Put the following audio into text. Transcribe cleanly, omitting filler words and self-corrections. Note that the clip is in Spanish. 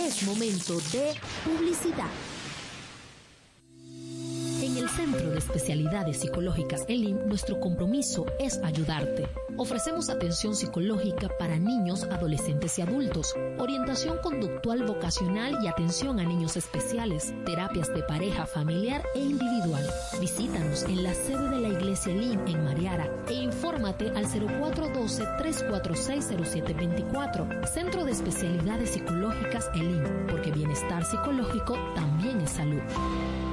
Es momento de publicidad. En el Centro de Especialidades Psicológicas ELIM, nuestro compromiso es ayudarte. Ofrecemos atención psicológica para niños, adolescentes y adultos, orientación conductual vocacional y atención a niños especiales, terapias de pareja, familiar e individual. Visítanos en la sede de la Iglesia ELIM en Mariara e infórmate al 0412-346-0724. Centro de Especialidades Psicológicas ELIM, porque bienestar psicológico también es salud.